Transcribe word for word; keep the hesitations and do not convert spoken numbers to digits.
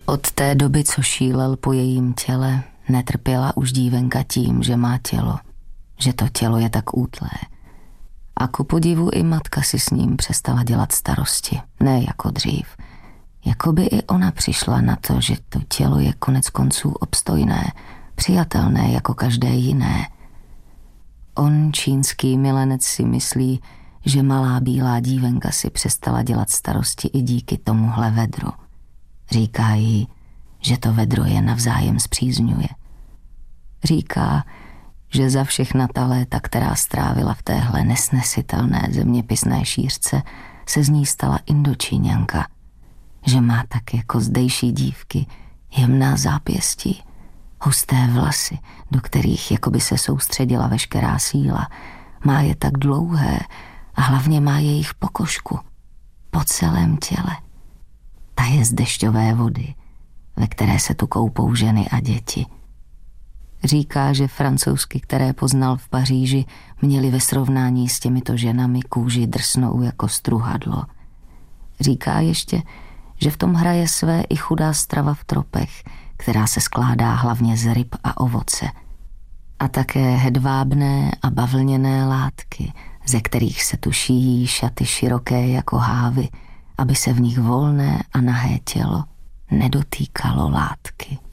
Od té doby, co šílel po jejím těle, netrpěla už dívenka tím, že má tělo, že to tělo je tak útlé. A ku podivu i matka si s ním přestala dělat starosti, ne jako dřív. Jakoby i ona přišla na to, že to tělo je konec konců obstojné, přijatelné jako každé jiné. On, čínský milenec, si myslí, že malá bílá dívenka si přestala dělat starosti i díky tomuhle vedru. Říká jí, že to vedro je navzájem zpřízňuje. Říká, že za všechna ta léta, která strávila v téhle nesnesitelné zeměpisné šířce, se z ní stala Indočíňanka, že má tak jako zdejší dívky jemná zápěstí, husté vlasy, do kterých jakoby se soustředila veškerá síla, má je tak dlouhé a hlavně má jejich pokožku po celém těle. Ta je z dešťové vody, ve které se tu koupou ženy a děti. Říká, že Francouzky, které poznal v Paříži, měli ve srovnání s těmito ženami kůži drsnou jako struhadlo. Říká ještě, že v tom hraje své i chudá strava v tropech, která se skládá hlavně z ryb a ovoce. A také hedvábné a bavlněné látky, ze kterých se tu šíjí šaty široké jako hávy, aby se v nich volné a nahé tělo nedotýkalo látky.